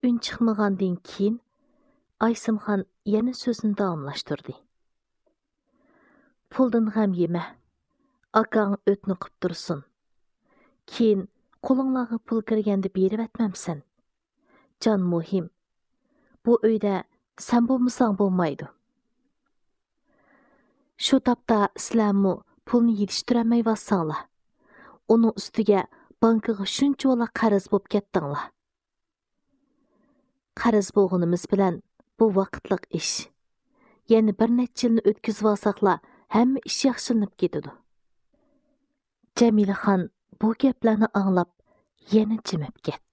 Ün chiqmagandan keyin Aysimxon yana so'zini davomlashtirdi. Puldan g'am yema. Akang o'tni qilib tursin. Keyin qo'linglarga pul kirganda berib atmamsan. Jon muhim. Bu uyda sen bo'lmasang bo'lmaydi. Shu tapda sizlarmu pulni yetishtirolmay vassanglar. Uning ustiga bankaga shuncha qarz bo'lib ketdinglar. Qarz bo'lganimiz bilan bu vaqtliq ish. Yana bir necha yilni o'tkazib olsaqlar, hamma ish yaxshilanib ketadi. Jamilaxon bu gaplarni anglab yana jimib ketdi.